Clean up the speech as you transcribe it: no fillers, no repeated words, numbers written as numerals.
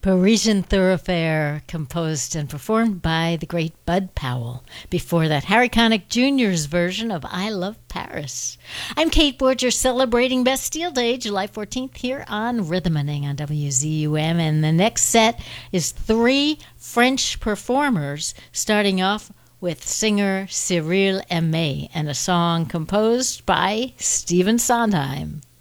Parisian Thoroughfare, composed and performed by the great Bud Powell. Before that, Harry Connick Jr.'s version of I Love Paris. I'm Kate Borger, celebrating Bastille Day, July 14th, here on Rhythmaning on WZUM. And the next set is three French performers, starting off with singer Cyril Aimé and a song composed by Stephen Sondheim.